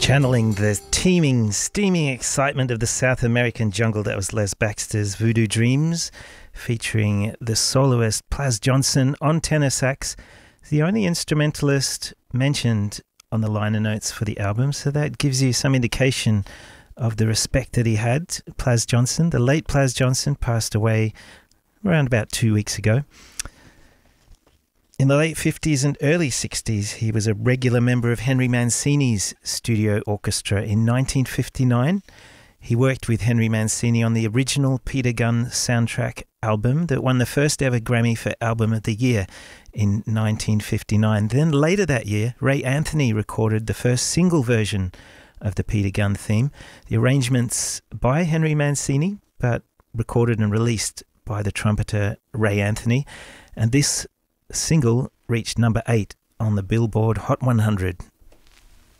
Channeling the teeming, steaming excitement of the South American jungle, that was Les Baxter's Voodoo Dreams, featuring the soloist Plas Johnson on tenor sax, the only instrumentalist mentioned on the liner notes for the album, so that gives you some indication of the respect that he had. Plas Johnson, the late Plas Johnson, passed away around about 2 weeks ago. In the late 50s and early 60s, he was a regular member of Henry Mancini's studio orchestra. In 1959, he worked with Henry Mancini on the original Peter Gunn soundtrack album that won the first ever Grammy for Album of the Year in 1959. Then later that year, Ray Anthony recorded the first single version of the Peter Gunn theme. The arrangements by Henry Mancini, but recorded and released by the trumpeter Ray Anthony. And this single reached number 8 on the Billboard Hot 100.